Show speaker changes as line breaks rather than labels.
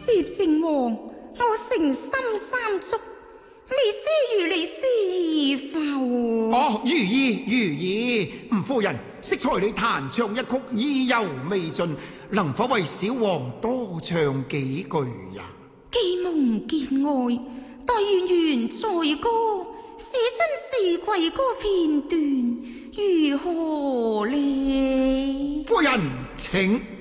攝政王，我誠心三祝，未知如你之意否？
哦，如意。夫人，適才你彈唱一曲，意猶未盡，能否為小王多唱幾句呀？
既蒙見愛，待圓圓在歌，是真是貴歌片段，如何呢？
夫人，請。